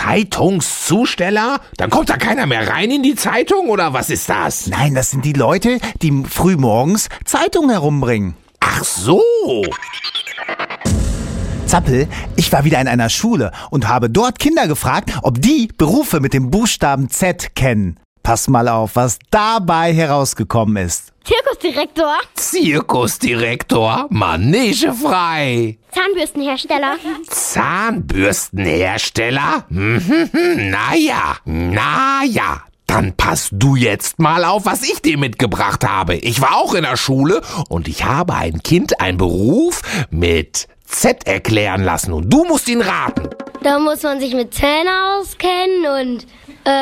Zeitungszusteller? Dann kommt da keiner mehr rein in die Zeitung, oder was ist das? Nein, das sind die Leute, die früh morgens Zeitungen herumbringen. Ach so. Zappel, ich war wieder in einer Schule und habe dort Kinder gefragt, ob die Berufe mit dem Buchstaben Z kennen. Pass mal auf, was dabei herausgekommen ist. Zirkusdirektor. Zirkusdirektor? Manegefrei. Zahnbürstenhersteller. Zahnbürstenhersteller? Naja. Dann pass du jetzt mal auf, was ich dir mitgebracht habe. Ich war auch in der Schule und ich habe ein Kind einen Beruf mit Z erklären lassen und du musst ihn raten. Da muss man sich mit Zähnen auskennen und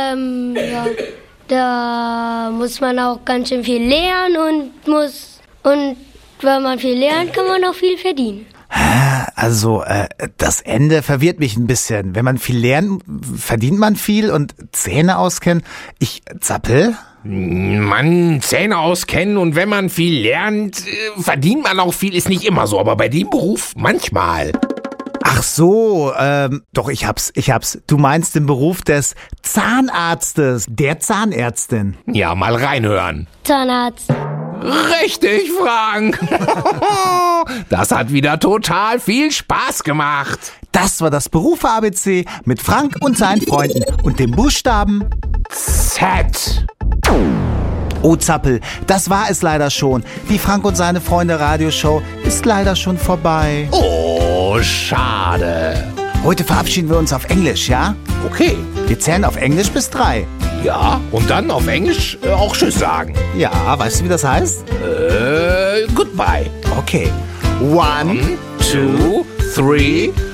da muss man auch ganz schön viel lernen und wenn man viel lernt, kann man auch viel verdienen. Also, das Ende verwirrt mich ein bisschen. Wenn man viel lernt, verdient man viel und Zähne auskennen. Zappel? Man Zähne auskennen und wenn man viel lernt, verdient man auch viel, ist nicht immer so, aber bei dem Beruf manchmal. Ach so, doch, ich hab's. Du meinst den Beruf des Zahnarztes, der Zahnärztin. Ja, mal reinhören. Zahnarzt. Richtig, Frank. Das hat wieder total viel Spaß gemacht. Das war das Berufe-ABC mit Frank und seinen Freunden und dem Buchstaben Z. Oh Zappel, das war es leider schon. Die Frank und seine Freunde Radioshow ist leider schon vorbei. Oh, schade. Heute verabschieden wir uns auf Englisch, ja? Okay. Wir zählen auf Englisch bis 3. Ja, und dann auf Englisch auch Tschüss sagen. Ja, weißt du, wie das heißt? Goodbye. Okay. 1, 2, 3,